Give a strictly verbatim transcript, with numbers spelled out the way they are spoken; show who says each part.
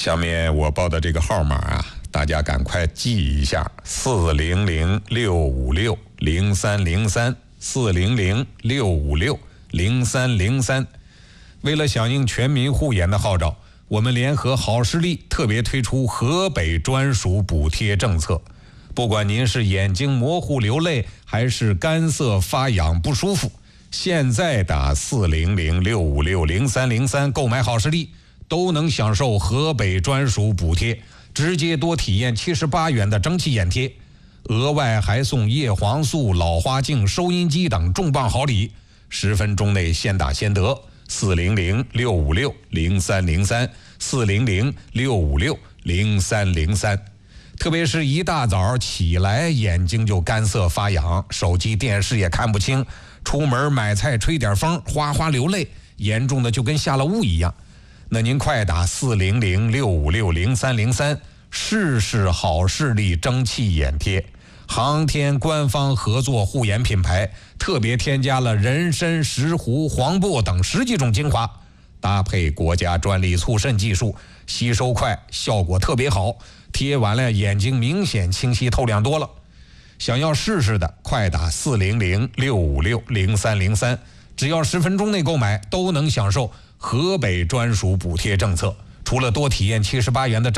Speaker 1: 下面我报的这个号码啊，大家赶快记一下：四零零六五六零三零三，四零零六五六零三零三。为了响应全民护眼的号召，我们联合好视力特别推出河北专属补贴政策。不管您是眼睛模糊流泪，还是干涩发痒不舒服，现在打四零零六五六零三零三购买好视力，都能享受河北专属补贴，直接多体验七十八元的蒸汽眼贴，额外还送叶黄素、老花镜、收音机等重磅好礼，十分钟内先打先得。四零零六五六零三零三，四零零六五六零三零三。特别是一大早起来眼睛就干涩发痒，手机电视也看不清，出门买菜吹点风哗哗流泪，严重的就跟下了雾一样。那您快打四零零六五六零三零三试试好视力蒸汽眼贴。航天官方合作护眼品牌，特别添加了人参、石斛、黄柏等十几种精华，搭配国家专利促渗技术，吸收快，效果特别好，贴完了眼睛明显清晰透亮多了。想要试试的，快打四零零六五六零三零三，只要十分钟内购买，都能享受河北专属补贴政策。除了多体验七十八元的